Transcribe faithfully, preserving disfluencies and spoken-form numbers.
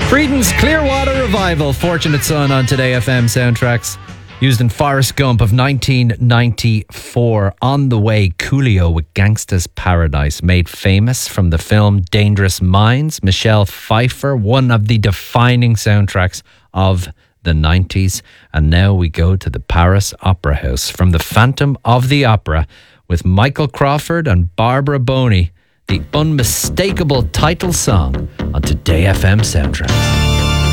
Breeden's Clearwater Revival, Fortunate Son on Today F M soundtracks. Used in Forrest Gump of nineteen ninety-four. On the Way, Coolio with Gangsta's Paradise. Made famous from the film Dangerous Minds. Michelle Pfeiffer, one of the defining soundtracks of the nineties. And now we go to the Paris Opera House from The Phantom of the Opera with Michael Crawford and Barbara Boney. The unmistakable title song on Today F M soundtracks.